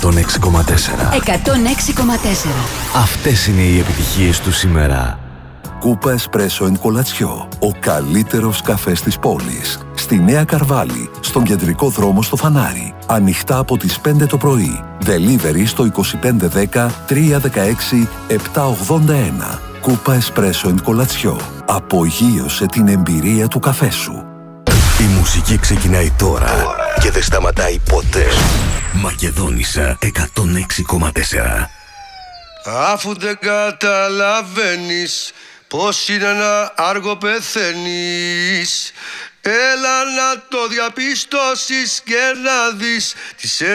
106,4. Αυτές είναι οι επιτυχίες του σήμερα. Κούπα Espresso and Κολατσιό. Ο καλύτερος καφές της πόλης. Στη Νέα Καρβάλη, στον κεντρικό δρόμο στο Φανάρι. Ανοιχτά από τις 5 το πρωί. Delivery στο 2510 316 781. Κούπα Espresso and Κολατσιό. Απογείωσε την εμπειρία του καφέ σου. Η μουσική ξεκινάει τώρα και δεν σταματάει ποτέ. Μακεδόνισσα 106,4. Αφού δεν καταλαβαίνεις πως είναι να άργο πεθαίνεις, έλα να το διαπιστώσεις και να δεις τις